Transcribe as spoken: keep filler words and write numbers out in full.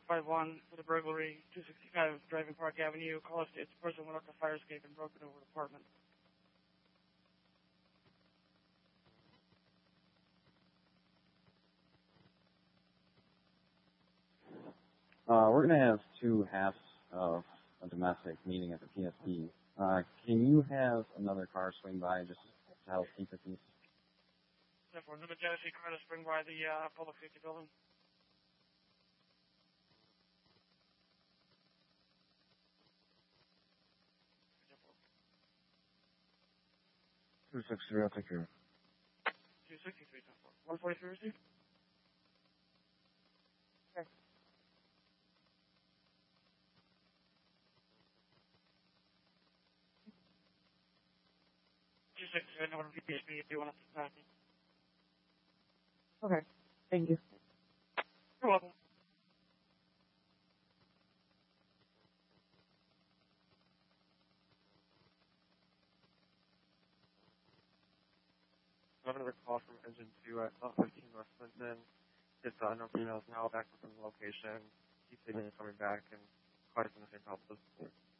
five one for the burglary, two sixty-five Driving Park Avenue. Call us. It's a person went up to fire escape and broke into an apartment. Uh, we're going to have two halves of a domestic meeting at the P S P. Uh, can you have another car swing by just to help keep the peace? Therefore, the Genesee car to spring by the uh, public safety building. two sixty-three, I'll take care. two sixty-three, one forty-three received. Okay. two sixty-three, no one P S P if you want to pass me. Okay. Thank you. You're welcome. Another call from Engine two at South fifteen North Clinton. It's uh, no females now back from the location. Keep saying coming back and causing the same problem as before.